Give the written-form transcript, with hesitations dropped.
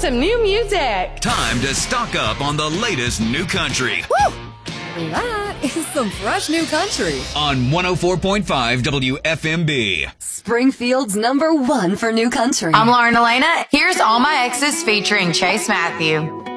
some new music. Time to stock up on the latest new country. Woo! That is some fresh new country. On 104.5 WFMB. Springfield's #1 for new country. I'm Lauren Elena. Here's All My Exes featuring Chase Matthew.